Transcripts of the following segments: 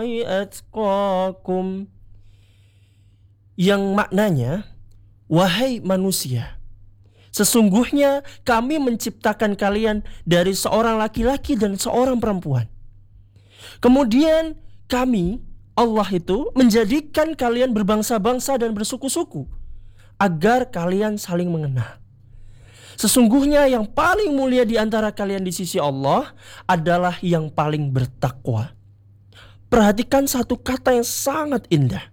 Allahi atqakum. Yang maknanya, wahai manusia, sesungguhnya kami menciptakan kalian dari seorang laki-laki dan seorang perempuan. Kemudian kami, Allah itu, menjadikan kalian berbangsa-bangsa dan bersuku-suku agar kalian saling mengenal. Sesungguhnya yang paling mulia di antara kalian di sisi Allah adalah yang paling bertakwa. Perhatikan satu kata yang sangat indah.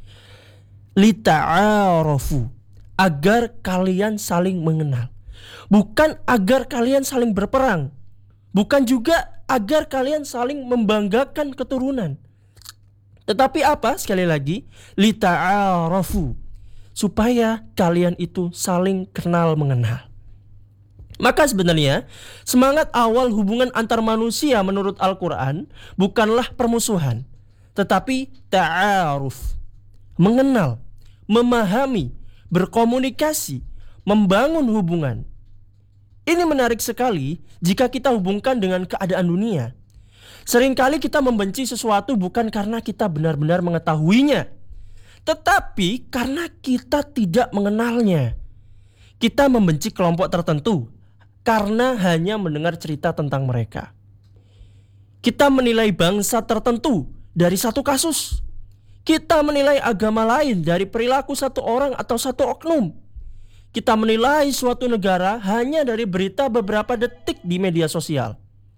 Lita'arafu, agar kalian saling mengenal. Bukan agar kalian saling berperang. Bukan juga agar kalian saling membanggakan keturunan. Tetapi apa? Sekali lagi, lita'arafu, supaya kalian itu saling kenal mengenal. Maka sebenarnya semangat awal hubungan antar manusia menurut Al-Quran bukanlah permusuhan, tetapi ta'aruf, mengenal, memahami, berkomunikasi, membangun hubungan. Ini menarik sekali jika kita hubungkan dengan keadaan dunia. Seringkali kita membenci sesuatu bukan karena kita benar-benar mengetahuinya, tetapi karena kita tidak mengenalnya. Kita membenci kelompok tertentu karena hanya mendengar cerita tentang mereka. Kita menilai bangsa tertentu dari satu kasus. Kita menilai agama lain dari perilaku satu orang atau satu oknum. Kita menilai suatu negara hanya dari berita beberapa detik di media sosial.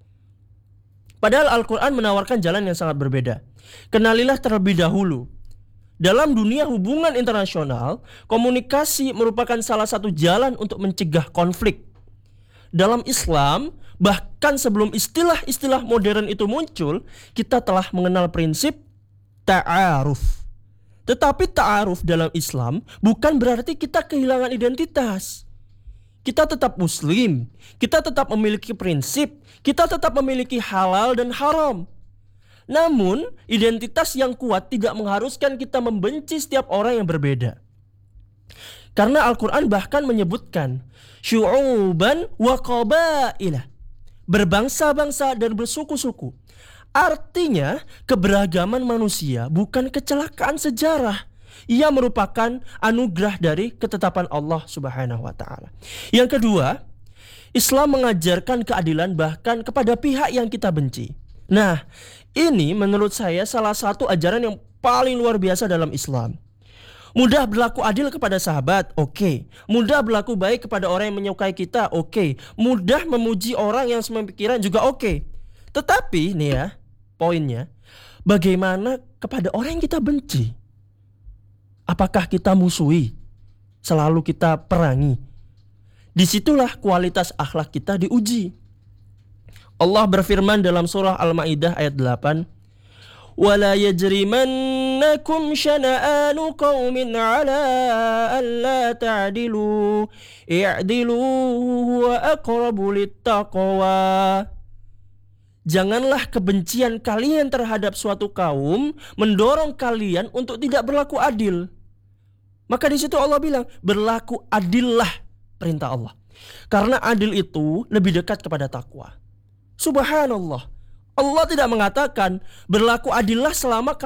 Padahal Al-Quran menawarkan jalan yang sangat berbeda. Kenalilah terlebih dahulu. Dalam dunia hubungan internasional, komunikasi merupakan salah satu jalan untuk mencegah konflik. Dalam Islam, bahkan sebelum istilah-istilah modern itu muncul, kita telah mengenal prinsip ta'aruf. Tetapi ta'aruf dalam Islam bukan berarti kita kehilangan identitas. Kita tetap muslim, kita tetap memiliki prinsip, kita tetap memiliki halal dan haram. Namun, identitas yang kuat tidak mengharuskan kita membenci setiap orang yang berbeda. Karena Al-Quran bahkan menyebutkan syu'uban wa qabailah, berbangsa-bangsa dan bersuku-suku. Artinya keberagaman manusia bukan kecelakaan sejarah. Ia merupakan anugerah dari ketetapan Allah Subhanahu wa ta'ala. Yang kedua, Islam mengajarkan keadilan bahkan kepada pihak yang kita benci. Nah, ini menurut saya salah satu ajaran yang paling luar biasa dalam Islam. Mudah berlaku adil kepada sahabat, oke. Mudah berlaku baik kepada orang yang menyukai kita, oke. Mudah memuji orang yang sepemikiran juga oke. Tetapi nih ya, poinnya, bagaimana kepada orang yang kita benci? Apakah kita musuhi? Selalu kita perangi? Disitulah kualitas akhlak kita diuji. Allah berfirman dalam surah Al-Maidah ayat 8, وَلَا يَجْرِمَنَّكُمْ شَنَآنُ قَوْمٍ عَلَىٰ أَلَّا تَعْدِلُوا اعْدِلُوا هُوَ أَقْرَبُ لِلتَّقْوَىٰ. Janganlah kebencian kalian terhadap suatu kaum mendorong kalian untuk tidak berlaku adil. Maka di situ Allah bilang, berlaku adillah, perintah Allah. Karena adil itu lebih dekat kepada takwa. Subhanallah. Allah tidak mengatakan berlaku adillah selama